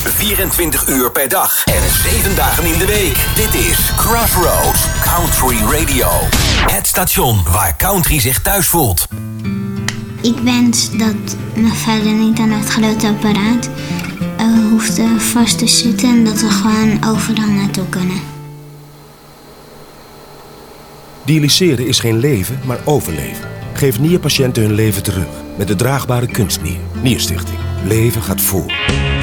24 uur per dag en 7 dagen in de week. Dit is Crossroads Country Radio. Het station waar country zich thuis voelt. Ik wens dat mijn vader niet aan het grote apparaat hoeft vast te zitten en dat we gewoon overal naartoe kunnen. Dialyseren is geen leven, maar overleven. Geef nierpatiënten hun leven terug met de draagbare kunstnier. Nierstichting. Leven gaat voor.